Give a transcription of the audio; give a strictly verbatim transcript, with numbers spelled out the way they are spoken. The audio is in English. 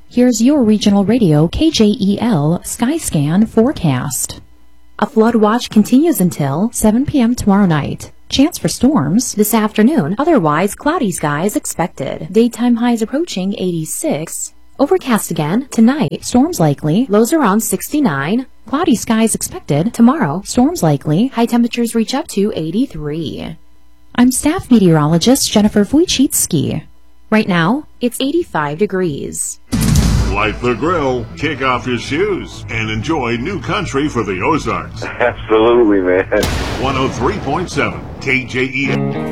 Here's your regional radio K J E L Skyscan forecast. A flood watch continues until seven p.m. tomorrow night. Chance for storms this afternoon, otherwise cloudy skies expected. Daytime highs approaching eighty-six. Overcast again tonight, storms likely, lows around sixty-nine. Cloudy skies expected tomorrow, storms likely, high temperatures reach up to eighty-three. I'm staff meteorologist Jennifer Wojcicki. Right now, it's eighty-five degrees. Light the grill, kick off your shoes, and enjoy new country for the Ozarks. Absolutely, man. one oh three point seven K J E L.